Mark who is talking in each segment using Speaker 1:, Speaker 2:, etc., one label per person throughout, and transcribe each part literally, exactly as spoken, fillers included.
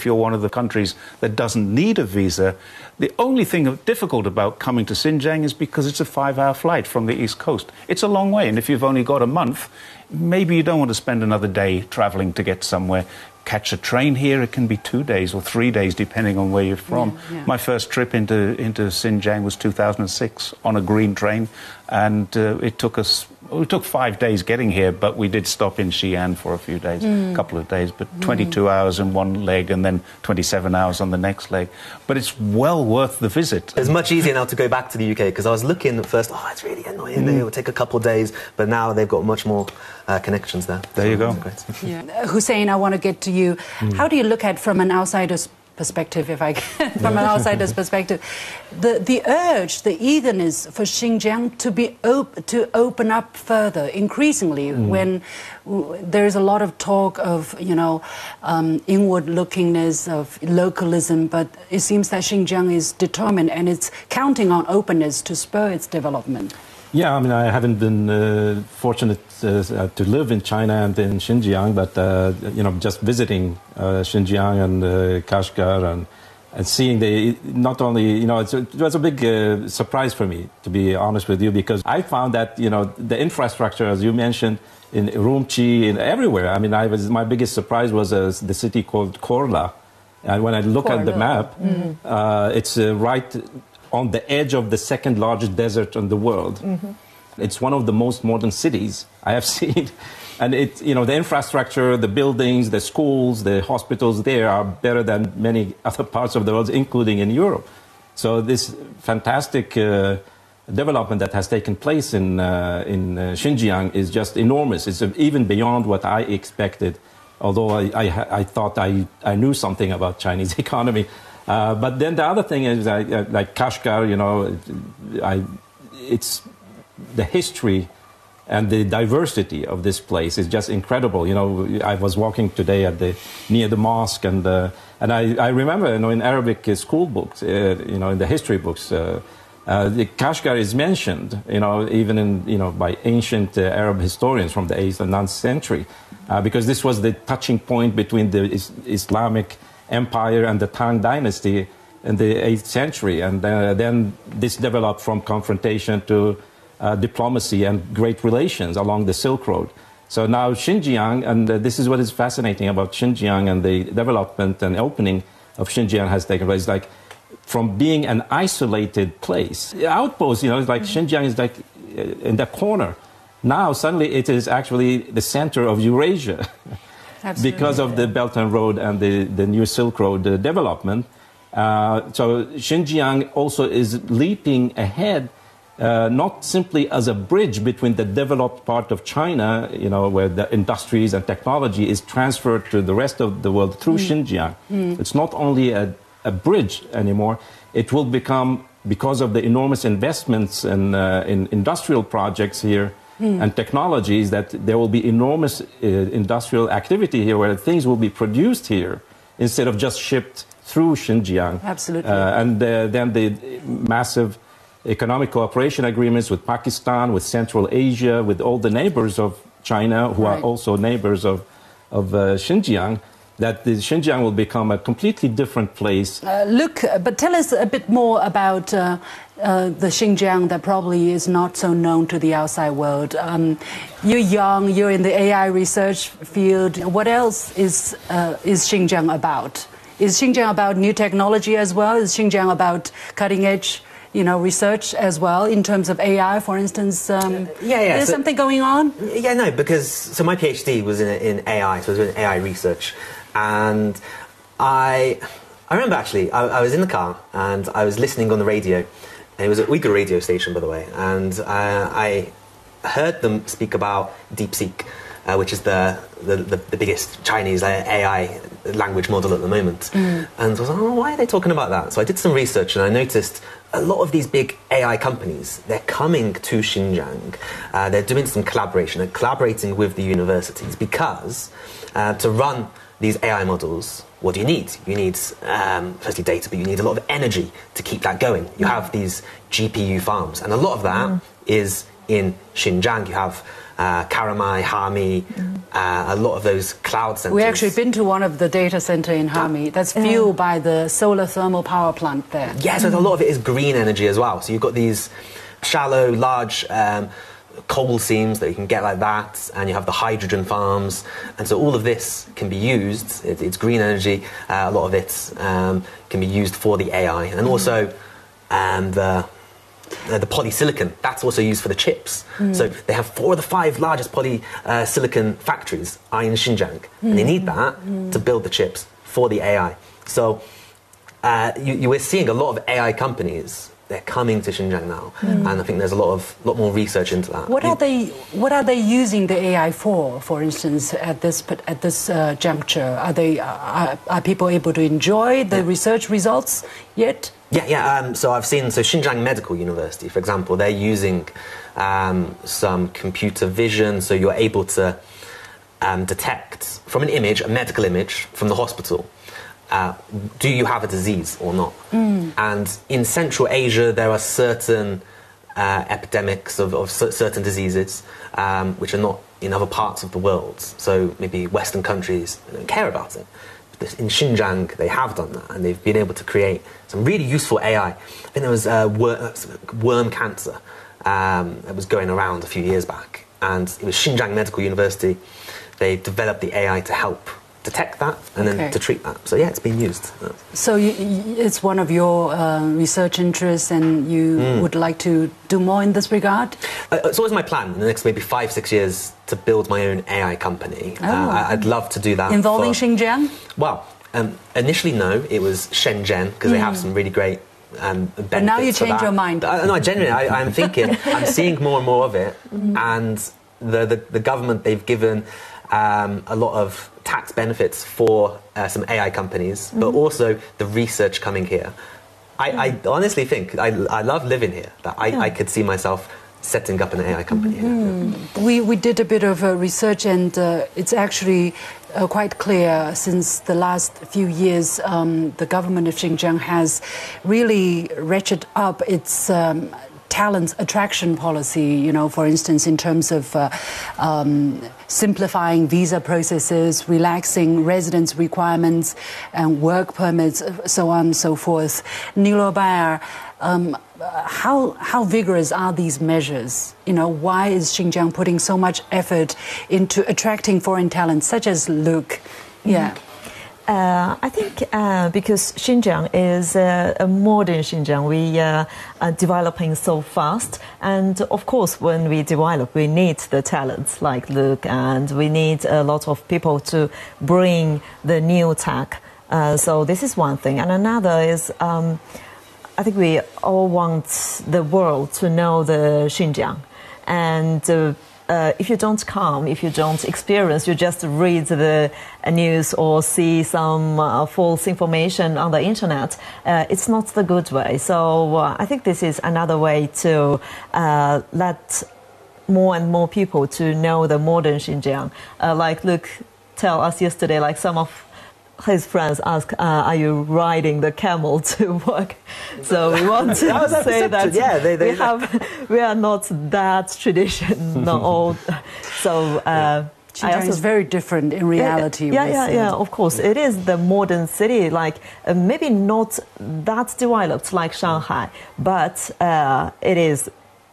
Speaker 1: if you're one of the countries that doesn't need a visa. The only thing difficult about coming to Xinjiang is because it's a five-hour flight from the East Coast. It's a long way, and if you've only got a month, maybe you don't want to spend another day traveling to get somewhere. Catch a train here, it can be two days or three days, depending on where you're from.
Speaker 2: Yeah, yeah.
Speaker 1: My first trip into, into Xinjiang was two thousand six on a green train, and uh, it took us, it took five days getting here, but we did stop in Xi'an for a few days, a mm. couple of days, but twenty-two mm. hours in one leg and then twenty-seven hours on the next leg. But it's well worth the visit.
Speaker 3: It's much easier now to go back to the U K, because I was looking at first, oh, it's really annoying, mm. it will take a couple of days, but now they've got much more uh, connections there.
Speaker 1: There
Speaker 3: so
Speaker 1: you go.
Speaker 2: Yeah. Uh, Hussein, I want to get to you. Mm. How do you look at from an outsider's perspective, if I can, from an outsider's perspective, the the urge, the eagerness for Xinjiang to be op to open up further, increasingly, mm. when there is a lot of talk of, you know, um, inward-lookingness, of localism, but it seems that Xinjiang is determined and it's counting on openness to spur its development.
Speaker 4: Yeah, I mean, I haven't been uh, fortunate uh, to live in China and in Xinjiang, but, uh, you know, just visiting uh, Xinjiang and uh, Kashgar and, and seeing the, not only, you know, it's a, it was a big uh, surprise for me, to be honest with you, because I found that, you know, the infrastructure, as you mentioned, in Urumqi, in everywhere. I mean, I was, my biggest surprise was uh, the city called Korla. And when I look Korla. at the map, mm-hmm. uh, it's uh, right on the edge of the second largest desert in the world. Mm-hmm. It's one of the most modern cities I have seen. And it, you know, the infrastructure, the buildings, the schools, the hospitals there are better than many other parts of the world, including in Europe. So this fantastic uh, development that has taken place in, uh, in uh, Xinjiang is just enormous. It's even beyond what I expected, although I, I, I thought I, I knew something about Chinese economy. Uh, but then the other thing is, I, uh, like Kashgar, you know, I, it's the history and the diversity of this place is just incredible. You know, I was walking today at the near the mosque, and uh, and I, I remember, you know, in Arabic uh, school books, uh, you know, in the history books, uh, uh, the Kashgar is mentioned, you know, even in you know by ancient uh, Arab historians from the eighth and ninth century, uh, because this was the touching point between the is Islamic Empire and the Tang Dynasty in the eighth century, and uh, then this developed from confrontation to uh, diplomacy and great relations along the Silk Road. So now Xinjiang, and uh, this is what is fascinating about Xinjiang and the development and opening of Xinjiang has taken place. Like from being an isolated place, outpost, you know, it's like mm-hmm. Xinjiang is like uh, in the corner. Now suddenly it is actually the center of Eurasia. Absolutely. Because of the Belt and Road and the, the new Silk Road uh, development. Uh, so Xinjiang also is leaping ahead, uh, not simply as a bridge between the developed part of China, you know, where the industries and technology is transferred to the rest of the world through mm. Xinjiang. Mm. It's not only a, a bridge anymore, it will become, because of the enormous investments in, uh, in industrial projects here, Mm. and technologies, that there will be enormous uh, industrial activity here where things will be produced here instead of just shipped through Xinjiang.
Speaker 2: Absolutely.
Speaker 4: Uh, and uh, then the massive economic cooperation agreements with Pakistan, with Central Asia, with all the neighbors of China who right. are also neighbors of, of uh, Xinjiang, that the Xinjiang will become a completely different place.
Speaker 2: Uh, Luke, but tell us a bit more about uh, uh, the Xinjiang that probably is not so known to the outside world. Um, you're young, you're in the A I research field. What else is, uh, is Xinjiang about? Is Xinjiang about new technology as well? Is Xinjiang about cutting-edge, you know, research as well in terms of A I, for instance? Um,
Speaker 3: yeah, yeah.
Speaker 2: Is
Speaker 3: so,
Speaker 2: something going on?
Speaker 3: Yeah, no, because so my PhD was in, in A I, so it was in A I research. And I, I remember actually, I, I was in the car and I was listening on the radio. It was a Uyghur radio station, by the way, and uh, I heard them speak about DeepSeek, uh, which is the, the, the, the biggest Chinese A I language model at the moment. Mm. And I was like, oh, why are they talking about that? So I did some research and I noticed a lot of these big A I companies, they're coming to Xinjiang. Uh, they're doing some collaboration, they're collaborating with the universities because uh, to run these A I models, what do you need? You need, um, firstly, data, but you need a lot of energy to keep that going. You have these G P U farms, and a lot of that mm. is in Xinjiang. You have uh, Karamai, Hami, mm. uh, a lot of those cloud centers.
Speaker 2: We actually been to one of the data center in Hami that's fueled by the solar thermal power plant there.
Speaker 3: Yeah, so mm. a lot of it is green energy as well. So you've got these shallow, large um, coal seams that you can get like that, and you have the hydrogen farms, and so all of this can be used. It, it's green energy. Uh, a lot of it um, can be used for the A I, and also um, the uh, the polysilicon. That's also used for the chips. Mm. So they have four of the five largest polysilicon uh, factories are in Xinjiang, mm. and they need that mm. to build the chips for the A I. So uh, you, you are seeing a lot of A I companies. They're coming to Xinjiang now, mm. and I think there's a lot of lot more research into that.
Speaker 2: What are they What are they using the A I for? For instance, at this at this uh, juncture, are they uh, are, are people able to enjoy the yeah. research results yet?
Speaker 3: Yeah, yeah. Um, so I've seen so Xinjiang Medical University, for example, they're using um, some computer vision, so you're able to um, detect from an image, a medical image from the hospital. Uh, do you have a disease or not? Mm. And in Central Asia, there are certain uh, epidemics of, of c- certain diseases um, which are not in other parts of the world. So maybe Western countries don't care about it. But in Xinjiang, they have done that, and they've been able to create some really useful A I. I think there was uh, wor- worm cancer um, that was going around a few years back, and it was Xinjiang Medical University. They developed the A I to help detect that and okay. then to treat that. So yeah, it's been used.
Speaker 2: So you, it's one of your uh, research interests, and you mm. would like to do more in this regard?
Speaker 3: Uh, it's always my plan in the next maybe five, six years to build my own A I company.
Speaker 2: Oh.
Speaker 3: Uh, I'd love to do that.
Speaker 2: Involving
Speaker 3: for,
Speaker 2: Xinjiang?
Speaker 3: Well, um, initially no, it was Shenzhen, because mm. they have some really great um, benefits. But
Speaker 2: now you change your mind.
Speaker 3: Uh, no, genuinely, I, I'm thinking, I'm seeing more and more of it, mm. and the, the, the government, they've given um, a lot of tax benefits for uh, some A I companies, mm-hmm. but also the research coming here. I, I honestly think I, I love living here. That I, yeah. I could see myself setting up an A I company
Speaker 2: mm-hmm.
Speaker 3: here. Yeah.
Speaker 2: We we did a bit of uh, research, and uh, it's actually uh, quite clear since the last few years, um, the government of Xinjiang has really ratcheted up its Um, talent attraction policy, you know, for instance, in terms of uh, um, simplifying visa processes, relaxing residence requirements and work permits, so on and so forth. Nilo Bayer, um, how how vigorous are these measures? You know, why is Xinjiang putting so much effort into attracting foreign talents, such as Luke? Yeah.
Speaker 5: Mm-hmm. Uh, I think uh, because Xinjiang is uh, a modern Xinjiang, we uh, are developing so fast, and of course when we develop we need the talents like Luke, and we need a lot of people to bring the new tech. Uh, so this is one thing, and another is um, I think we all want the world to know the Xinjiang, and uh, Uh, if you don't come, if you don't experience, you just read the uh, news or see some uh, false information on the internet, uh, it's not the good way. So uh, I think this is another way to uh, let more and more people to know the modern Xinjiang. Uh, like Luke tell us yesterday, like some of his friends ask, uh, are you riding the camel to work? So we want to
Speaker 3: that
Speaker 5: say that
Speaker 3: yeah, they, they,
Speaker 5: we have, we are not that traditional old. So uh,
Speaker 2: Xinjiang is very different in reality.
Speaker 5: Yeah, yeah, yeah, of course. It is the modern city, like uh, maybe not that developed like Shanghai, but uh, it is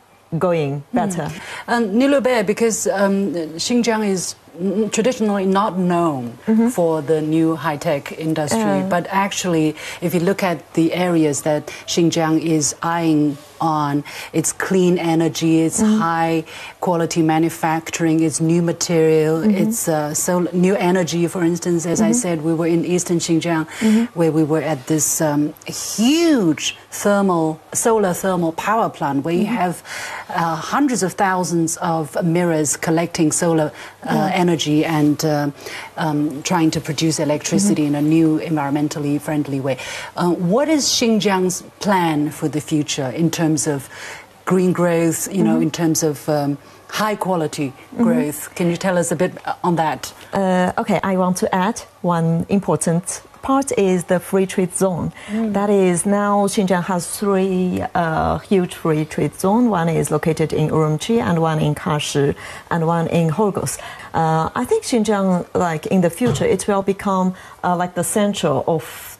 Speaker 5: going better.
Speaker 2: Mm. And Nilo Bayer, because um, Xinjiang is traditionally not known mm-hmm. for the new high-tech industry, uh, but actually, if you look at the areas that Xinjiang is eyeing on, it's clean energy, it's mm-hmm. high-quality manufacturing, it's new material, mm-hmm. it's uh, so new energy. For instance, as mm-hmm. I said, we were in eastern Xinjiang, mm-hmm. where we were at this um, huge thermal, solar thermal power plant, where mm-hmm. you have uh, hundreds of thousands of mirrors collecting solar uh, mm-hmm. energy and uh, um, trying to produce electricity mm-hmm. in a new environmentally friendly way. Uh, what is Xinjiang's plan for the future in terms of green growth, you know, mm-hmm. in terms of um, high quality mm-hmm. growth? Can you tell us a bit on that?
Speaker 5: Uh, okay, I want to add one important part is the free trade zone. Mm. That is, now Xinjiang has three uh, huge free trade zones. One is located in Urumqi, and one in Kashi, and one in Horgosh. Uh, I think Xinjiang, like in the future, it will become uh, like the center of